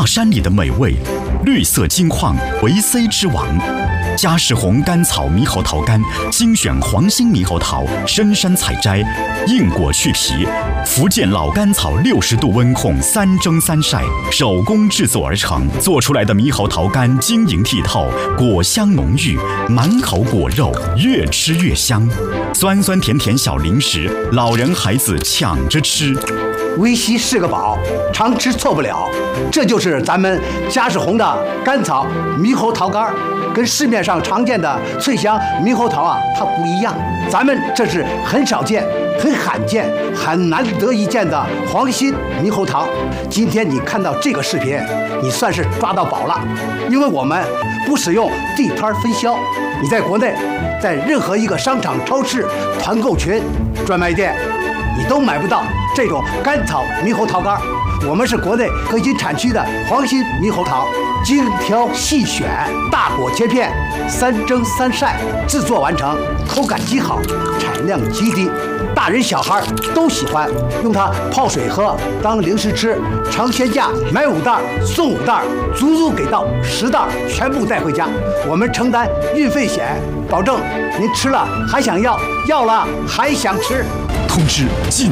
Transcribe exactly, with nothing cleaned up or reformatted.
大山里的美味，绿色金矿维 C 之王。嘉士红甘草猕猴桃干，精选黄心猕猴桃，深山采摘，硬果去皮。福建老甘草六十度温控，三蒸三晒，手工制作而成，做出来的猕猴桃干晶莹剔透，果香浓郁，满口果肉，越吃越香。酸酸甜甜小零食，老人孩子抢着吃。 维 C 是个宝，常吃错不了。这就是咱们嘉士红的甘草猕猴桃干，跟市面上常见的脆香猕猴桃啊，它不一样。咱们这是很少见、很罕见、很难得一见的黄心猕猴桃。今天你看到这个视频，你算是抓到宝了，因为我们不使用地摊分销，你在国内，在任何一个商场、超市、团购群、专卖店，你都买不到这种甘草猕猴桃干。我们是国内核心产区的黄心猕猴桃，精挑细选，大果切片，三蒸三晒制作完成，口感极好，产量极低，大人小孩都喜欢，用它泡水喝，当零食吃，尝鲜价买五袋送五袋，足足给到十袋，全部带回家，我们承担运费险，保证您吃了还想要，要了还想吃。 通知进